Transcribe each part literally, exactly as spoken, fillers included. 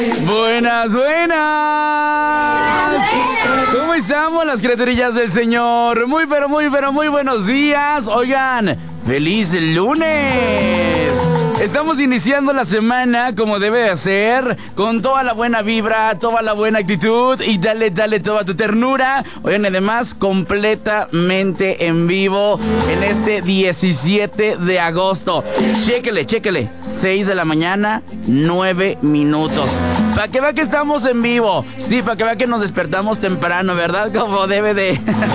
Buenas, buenas. ¿Cómo estamos las criaturillas del Señor? Muy, pero muy, pero muy buenos días. Oigan, ¡feliz lunes! Estamos iniciando la semana como debe de ser, con toda la buena vibra, toda la buena actitud y dale, dale toda tu ternura. Oigan, además, completamente en vivo en este diecisiete de agosto. Chéquele, chéquele. seis de la mañana, nueve minutos. Para que vea que estamos en vivo. Sí, para que vea que nos despertamos temprano, ¿verdad? Como debe de.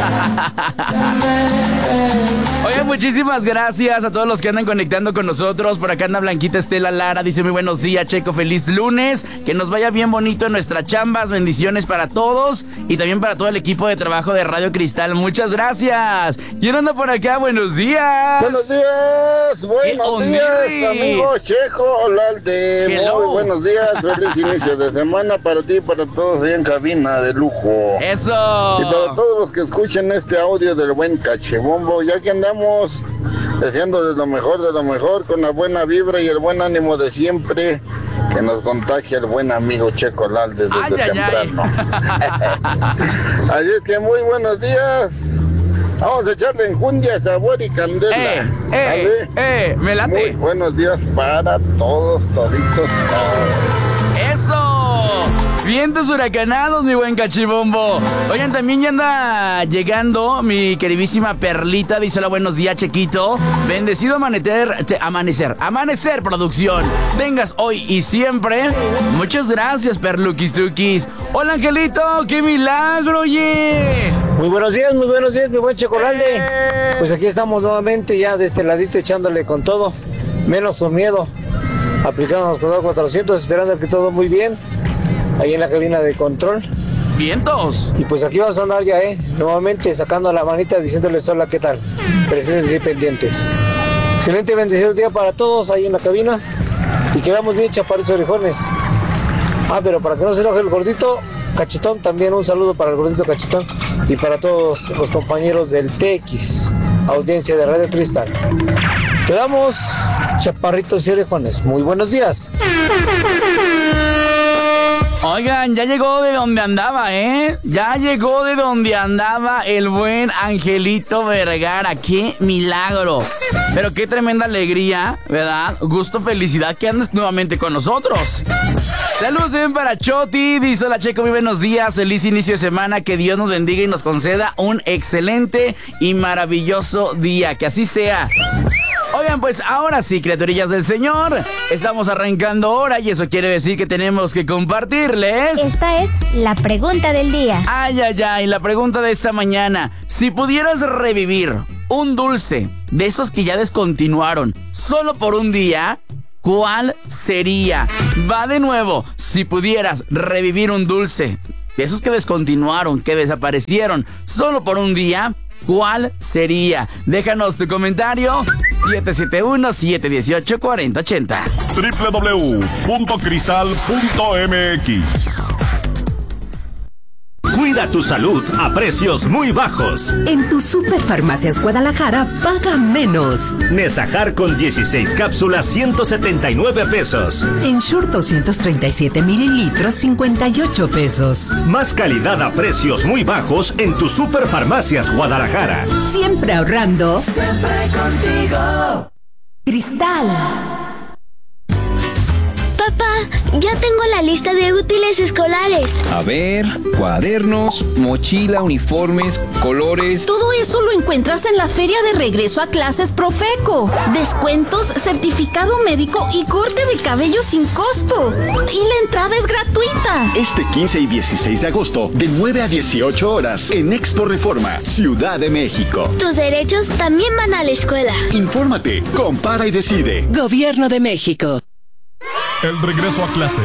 Oigan, muchísimas gracias a todos los que andan conectando con nosotros. Por acá anda Blanquita Estela Lara, dice muy buenos días, Checo, feliz lunes. Que nos vaya bien bonito en nuestras chambas. Bendiciones para todos y también para todo el equipo de trabajo de Radio Cristal. Muchas gracias. ¿Quién anda por acá? Buenos días. Buenos días, buenos días, amigo Checo Olalde. Hello. Muy buenos días, feliz inicio de semana para ti y para todos ahí en cabina de lujo. Eso. Y para todos los que escuchen este audio del buen Cachibombo, ya que andamos deseándoles lo mejor de lo mejor, con la buena vibra y el buen ánimo de siempre, que nos contagie el buen amigo Checo Olalde desde ay, temprano. Ay, Así es que muy buenos días. Vamos a echarle enjundia, sabor y candela. Eh, eh, eh, me late. Muy buenos días para todos, toditos, todos. ¡Eso! Vientos huracanados, mi buen Cachibombo. Oigan, también ya anda llegando mi queridísima Perlita. Dice hola, buenos días, Chequito. Bendecido amanecer, te, amanecer, amanecer, producción. Tengas hoy y siempre. Muchas gracias, Perluquis Tukis. Hola, Angelito, qué milagro, oye. Muy buenos días, muy buenos días, mi buen Checo Olalde. Eh. Pues aquí estamos nuevamente ya de este ladito echándole con todo, menos con miedo. Aplicándonos con cuatrocientos, esperando que todo muy bien. Ahí en la cabina de control. ¡Vientos! Y pues aquí vamos a andar ya, ¿eh? Nuevamente sacando la manita diciéndoles hola, ¿qué tal? Presentes y pendientes. Excelente, bendecido día para todos ahí en la cabina. Y quedamos bien chaparritos orejones. Ah, pero para que no se enoje el gordito Cachetón, también un saludo para el gordito Cachetón y para todos los compañeros del T X, audiencia de Radio Cristal. Quedamos chaparritos y orejones. Muy buenos días. Oigan, ya llegó de donde andaba, ¿eh? Ya llegó de donde andaba el buen Angelito Vergara. ¡Qué milagro! Pero qué tremenda alegría, ¿verdad? Gusto, felicidad que andes nuevamente con nosotros. Saludos bien para Choti. Dice hola, Checo, muy buenos días. Feliz inicio de semana. Que Dios nos bendiga y nos conceda un excelente y maravilloso día. Que así sea. Oigan, pues ahora sí, criaturillas del Señor, estamos arrancando hora y eso quiere decir que tenemos que compartirles. Esta es la pregunta del día. Ay, ay, ay, la pregunta de esta mañana. Si pudieras revivir un dulce de esos que ya descontinuaron solo por un día, ¿cuál sería? Va de nuevo. Si pudieras revivir un dulce de esos que descontinuaron, que desaparecieron solo por un día, ¿cuál sería? Déjanos tu comentario. siete siete uno, siete uno ocho, cuatro cero ocho cero. doble u doble u doble u punto cristal punto m x. Cuida tu salud a precios muy bajos. En tu Superfarmacias Guadalajara paga menos. Nesajar con dieciséis cápsulas, ciento setenta y nueve pesos. Ensure doscientos treinta y siete mililitros, cincuenta y ocho pesos. Más calidad a precios muy bajos en tu Superfarmacias Guadalajara. Siempre ahorrando. Siempre contigo. Cristal. Papá, ya tengo la lista de útiles escolares. A ver, cuadernos, mochila, uniformes, colores. Todo eso lo encuentras en la feria de regreso a clases Profeco. Descuentos, certificado médico y corte de cabello sin costo. Y la entrada es gratuita. Este quince y dieciséis de agosto, de nueve a dieciocho horas, en Expo Reforma, Ciudad de México. Tus derechos también van a la escuela. Infórmate, compara y decide. Gobierno de México. El regreso a clases